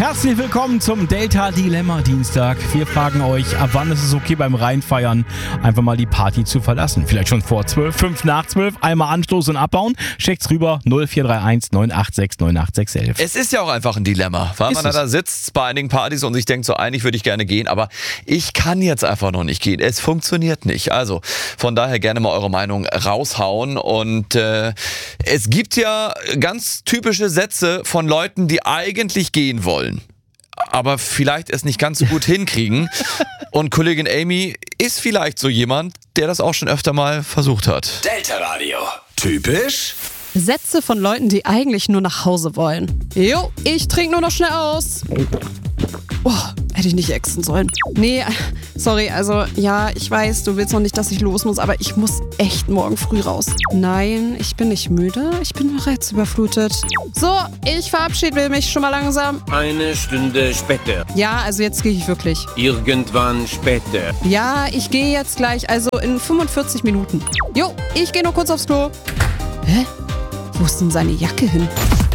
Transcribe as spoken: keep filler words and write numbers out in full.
Herzlich willkommen zum Delta Dilemma Dienstag. Wir fragen euch, ab wann ist es okay beim Reinfeiern einfach mal die Party zu verlassen? Vielleicht schon vor zwölf, fünf nach zwölf, einmal anstoßen und abbauen. Schickt's rüber null vier drei eins neun acht sechs neun acht sechs elf. Es ist ja auch einfach ein Dilemma, weil Ist man es? da sitzt bei einigen Partys und sich denkt, so eigentlich würde ich gerne gehen, aber ich kann jetzt einfach noch nicht gehen. Es funktioniert nicht. Also von daher gerne mal eure Meinung raushauen. Und äh, es gibt ja ganz typische Sätze von Leuten, die eigentlich gehen wollen, aber vielleicht es nicht ganz so gut hinkriegen. Und Kollegin Amy ist vielleicht so jemand, der das auch schon öfter mal versucht hat. Delta Radio. Typisch? Sätze von Leuten, die eigentlich nur nach Hause wollen. Jo, ich trinke nur noch schnell aus. Oh, hätte ich nicht exen sollen. Nee, sorry, also ja, ich weiß, du willst noch nicht, dass ich los muss, aber ich muss echt morgen früh raus. Nein, ich bin nicht müde, ich bin bereits überflutet. So, ich verabschiede mich schon mal langsam. Eine Stunde später. Ja, also jetzt gehe ich wirklich. Irgendwann später. Ja, ich gehe jetzt gleich, also in fünfundvierzig Minuten. Jo, ich gehe nur kurz aufs Klo. Hä? Wo ist denn seine Jacke hin?